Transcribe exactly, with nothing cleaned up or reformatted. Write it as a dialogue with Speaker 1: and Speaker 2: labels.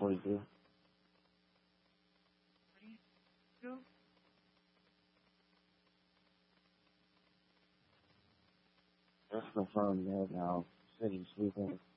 Speaker 1: forty-two.
Speaker 2: Two?
Speaker 1: That's my phone dead now. Sitting sleeping.